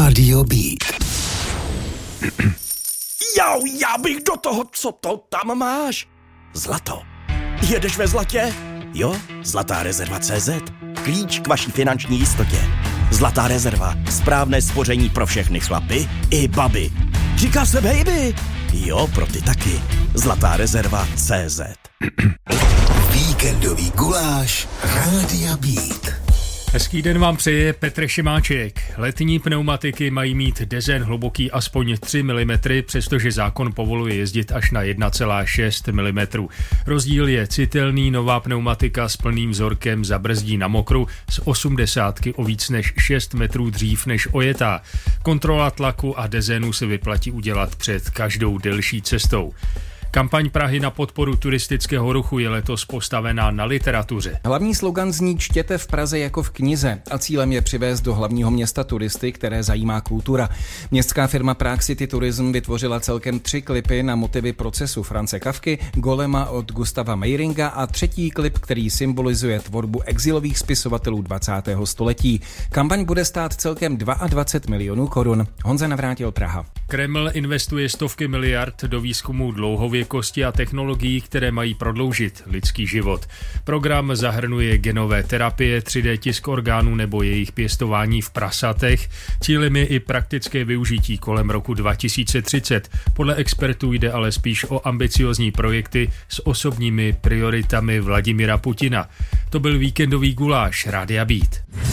Radio Beat. Já bych do toho, co to tam máš? Zlato. Jedeš ve zlatě? Jo, Zlatá rezerva.cz. Klíč k vaší finanční jistotě. Zlatá rezerva. Správné spoření pro všechny chlapy i baby. Říká se baby. Jo, pro ty taky. Zlatá rezerva.cz. Víkendový guláš Rádia Beat. Hezký den vám přeje Petr Šimáček. Letní pneumatiky mají mít design hluboký aspoň 3 mm, přestože zákon povoluje jezdit až na 1,6 mm. Rozdíl je citelný, nová pneumatika s plným vzorkem zabrzdí na mokru z 80 o víc než 6 metrů dřív než ojetá. Kontrola tlaku a designu se vyplatí udělat před každou delší cestou. Kampaň Prahy na podporu turistického ruchu je letos postavená na literatuře. Hlavní slogan zní Čtěte v Praze jako v knize a cílem je přivést do hlavního města turisty, které zajímá kultura. Městská firma Prague City Tourism vytvořila celkem 3 klipy na motivy Procesu Franze Kafky, Golema od Gustava Meiringa a 3. klip, který symbolizuje tvorbu exilových spisovatelů 20. století. Kampaň bude stát celkem 22 milionů korun. Honza Navrátil, Praha. Kreml investuje stovky miliard do výzkumu dlouhověkosti a technologií, které mají prodloužit lidský život. Program zahrnuje genové terapie, 3D tisk orgánů nebo jejich pěstování v prasatech. Cílem je i praktické využití kolem roku 2030. Podle expertů jde ale spíš o ambiciozní projekty s osobními prioritami Vladimira Putina. To byl víkendový guláš Rádia Beat.